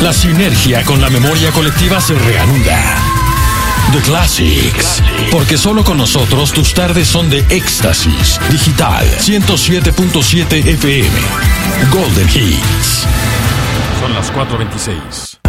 La sinergia con la memoria colectiva se reanuda. The Classics, porque solo con nosotros tus tardes son de éxtasis. Digital 107.7 FM. Golden Hits. Son las 4:26.